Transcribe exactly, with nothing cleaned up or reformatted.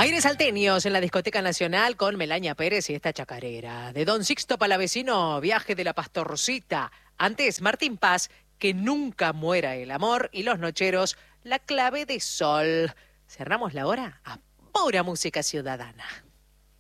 Aires salteños en la Discoteca Nacional con Melania Pérez y esta chacarera. De Don Sixto Palavecino, Viaje de la Pastorcita. Antes, Martín Paz, Que nunca muera el amor. Y Los Nocheros, La Clave de Sol. Cerramos la hora a pura música ciudadana.